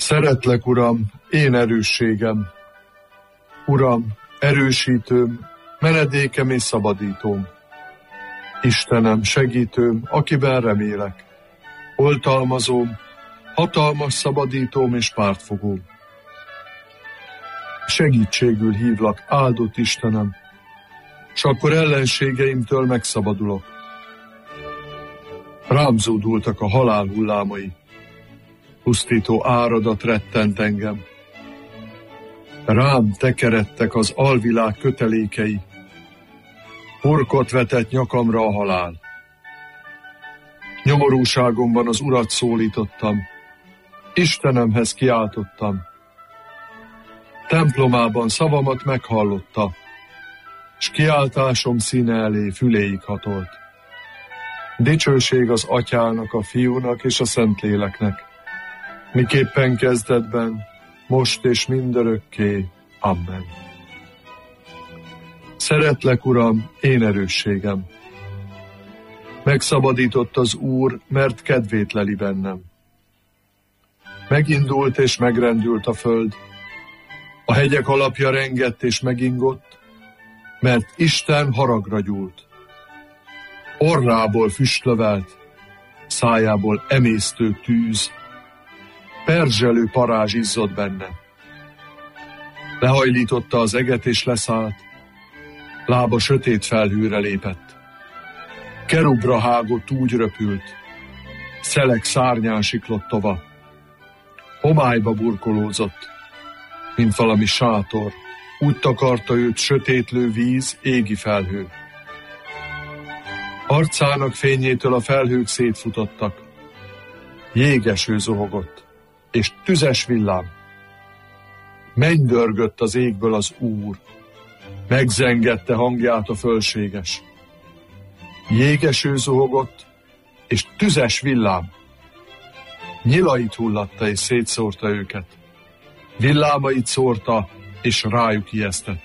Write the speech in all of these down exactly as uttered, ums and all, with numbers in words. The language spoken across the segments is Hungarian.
Szeretlek, Uram, én erősségem. Uram, erősítőm, menedékem és szabadítóm. Istenem, segítőm, akiben remélek. Oltalmazóm, hatalmas szabadítóm és pártfogóm. Segítségül hívlak, áldott Istenem, s akkor ellenségeimtől megszabadulok. Rám zúdultak a halál hullámai, pusztító áradat rettent engem. Rám tekeredtek az alvilág kötelékei, horkot vetett nyakamra a halál. Nyomorúságomban az Urat szólítottam, Istenemhez kiáltottam. Templomában szavamat meghallotta, s kiáltásom színe elé füléig hatolt. Dicsőség az Atyának, a Fiúnak és a Szentléleknek, miképpen kezdetben, most és mindörökké. Amen. Szeretlek, Uram, én erősségem. Megszabadított az Úr, mert kedvét leli bennem. Megindult és megrendült a föld, a hegyek alapja rengett és megingott, mert Isten haragra gyúlt. Orrából füstlövelt, szájából emésztő tűz, perzselő parázs izzott benne. Lehajlította az eget és leszállt, lába sötét felhőre lépett. Kerubra hágott, úgy röpült, szelek szárnyán siklott tova. Homályba burkolózott, mint valami sátor, úgy takarta őt sötétlő víz, égi felhő. Arcának fényétől a felhők szétfutottak, jégeső zohogott, és tüzes villám. Mennydörgött az égből az Úr, megzengette hangját a fölséges. Jégeső zohogott, és tüzes villám. Nyilait hullatta és szétszórta őket. Villámait szórta, és rájuk ijesztett.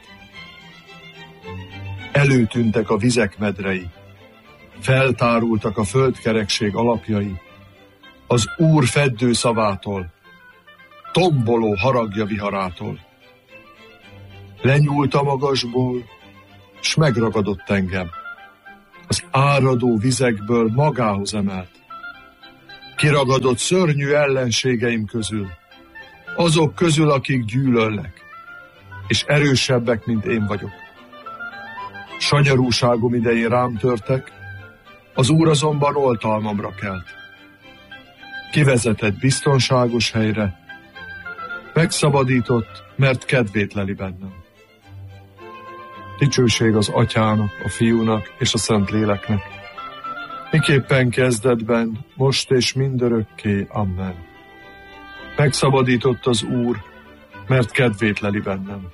Előtűntek a vizek medrei, feltárultak a földkerekség alapjai, az Úr feddő szavától, tomboló haragja viharától. Lenyúlt a magasból, s megragadott engem. Az áradó vizekből magához emelt. Kiragadott szörnyű ellenségeim közül, azok közül, akik gyűlöllek, és erősebbek, mint én vagyok. Sanyarúságom idején rám törtek, az Úr azonban oltalmamra kelt. Kivezetett biztonságos helyre, megszabadított, mert kedvét leli bennem. Dicsőség az Atyának, a Fiúnak és a Szentléleknek, miképpen kezdetben, most és mindörökké. Amen. Megszabadított az Úr, mert kedvét leli bennem.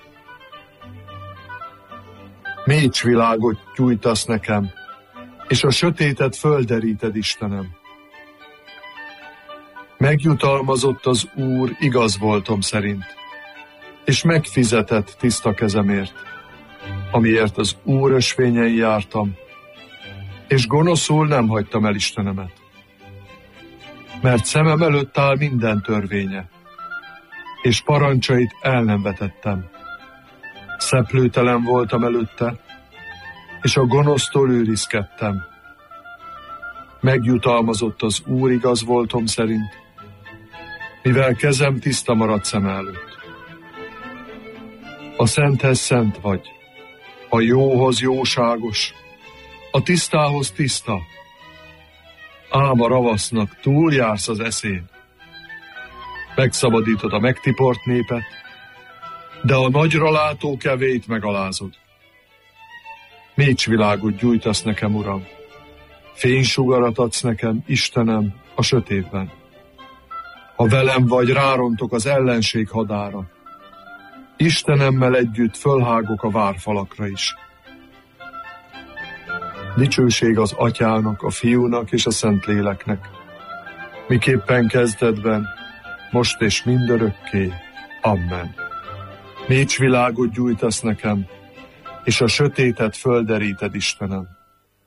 Mécsvilágot gyújtasz nekem, és a sötétet földeríted, Istenem. Megjutalmazott az Úr igaz voltom szerint, és megfizetett tiszta kezemért, amiért az Úr ösvényen jártam, és gonoszul nem hagytam el Istenemet. Mert szemem előtt áll minden törvénye, és parancsait el nem vetettem. Szeplőtelen voltam előtte, és a gonosztól őrizkedtem. Megjutalmazott az Úr igaz voltom szerint, mivel kezem tiszta maradt szem előtt. A szenthez szent vagy, a jóhoz jóságos, a tisztához tiszta, ám a ravasznak túljársz az eszén. Megszabadítod a megtiport népet, de a nagyra látó kevét megalázod. Mécsvilágot gyújtasz nekem, Uram, fénysugarat adsz nekem, Istenem, a sötétben. Ha velem vagy, rárontok az ellenség hadára. Istenemmel együtt fölhágok a várfalakra is. Dicsőség az Atyának, a Fiúnak és a Szentléleknek, miképpen kezdetben, most és mindörökké. Amen. Mécsvilágot gyújtasz nekem, és a sötétet földeríted, Istenem.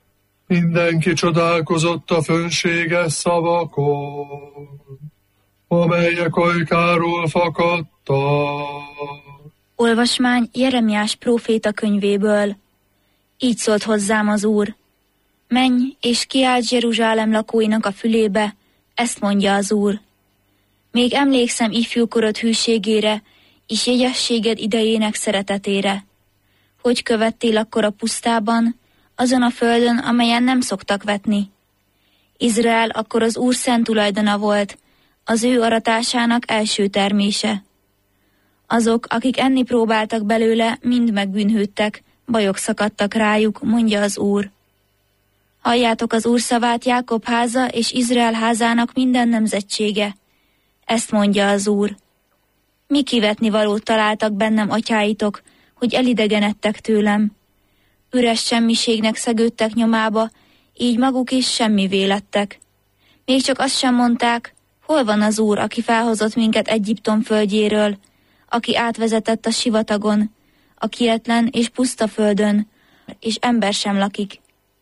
Mindenki csodálkozott a fönséges szavakon. amelyek ajkáról fakadtak. Olvasmány Jeremiás próféta könyvéből. Így szólt hozzám az Úr: menj és kiálts Jeruzsálem lakóinak a fülébe, ezt mondja az Úr. Még emlékszem ifjúkorod hűségére, és jegyességed idejének szeretetére. Hogy követtél akkor a pusztában, azon a földön, amelyen nem szoktak vetni. Izrael akkor az Úr szent tulajdona volt, az ő aratásának első termése. Azok, akik enni próbáltak belőle, mind megbűnhődtek, bajok szakadtak rájuk, mondja az Úr. Halljátok az Úr szavát, Jákob háza és Izrael házának minden nemzetsége. Ezt mondja az Úr. Mi kivetni valót találtak bennem atyáitok, hogy elidegenedtek tőlem. Üres semmiségnek szegődtek nyomába, így maguk is semmivé lettek. Még csak azt sem mondták, hol van az Úr, aki felhozott minket Egyiptom földjéről, aki átvezetett a sivatagon, a kietlen és puszta földön, és ember sem lakik.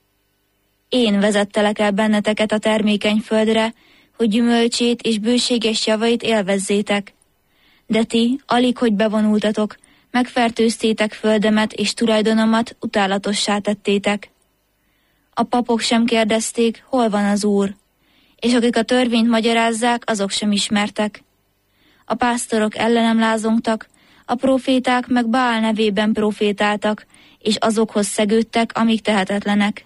Én vezettelek el benneteket a termékeny földre, hogy gyümölcsét és bőséges javait élvezzétek. De ti, alig hogy bevonultatok, megfertőztétek földemet és tulajdonomat, utálatossá tettétek. A papok sem kérdezték, hol van az Úr, és akik a törvényt magyarázzák, azok sem ismertek. A pásztorok ellenem lázongtak, a proféták meg Baál nevében profétáltak, és azokhoz szegődtek, amik tehetetlenek.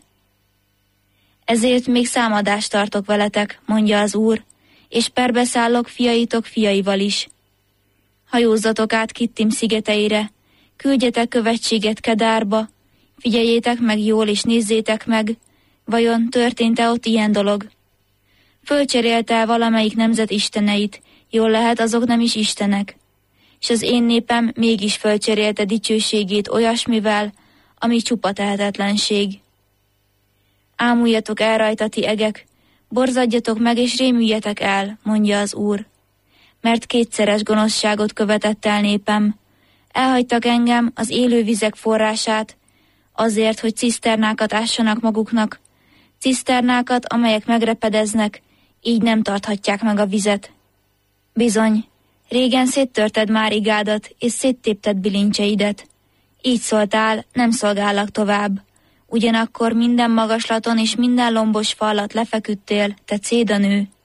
Ezért még számadást tartok veletek, mondja az Úr, és perbeszállok fiaitok fiaival is. Hajózzatok át Kittim szigeteire, küldjetek követséget Kedárba, figyeljétek meg jól és nézzétek meg, vajon történt-e ott ilyen dolog. Fölcserélte el valamelyik nemzet isteneit, jól lehet, azok nem is istenek, és az én népem mégis fölcserélte dicsőségét olyasmivel, ami csupa tehetetlenség. Ámuljatok el rajta, ti egek, borzadjatok meg és rémüljetek el, mondja az Úr. Mert kétszeres gonoszságot követett el népem. Elhagytak engem, az élő vizek forrását, azért, hogy ciszternákat ássanak maguknak, ciszternákat, amelyek megrepedeznek, így nem tarthatják meg a vizet. Bizony, régen széttörted már igádat, és széttépted bilincseidet. Így szóltál, nem szolgállak tovább. Ugyanakkor minden magaslaton és minden lombos fa alatt lefeküdtél, te cédanő.